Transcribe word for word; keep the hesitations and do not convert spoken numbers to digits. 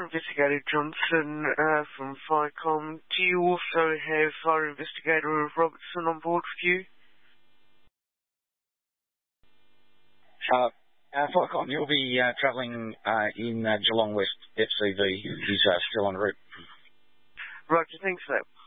Investigator Johnson uh, from FICOM. Do you also have Fire Investigator Robertson on board with you? Uh, uh, FICOM, you'll be uh, travelling uh, in uh, Geelong West F C V. He's uh, still en route. Roger, thanks for that.